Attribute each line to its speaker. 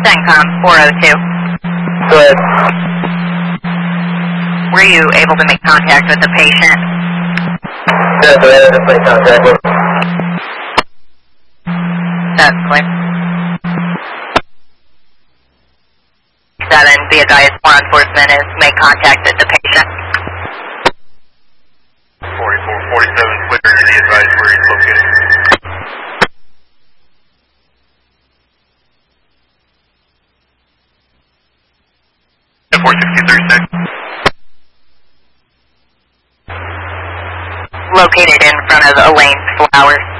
Speaker 1: CENTCOM 402.
Speaker 2: Go ahead.
Speaker 1: Were you able to make contact with the patient?
Speaker 2: Yes, I had to make contact with him.
Speaker 1: That's clear. 7, be advised, law enforcement has made contact with the patient.
Speaker 3: 4447, clear to the advised where he's located. The 46036.
Speaker 1: Located in front of Elaine's Flowers.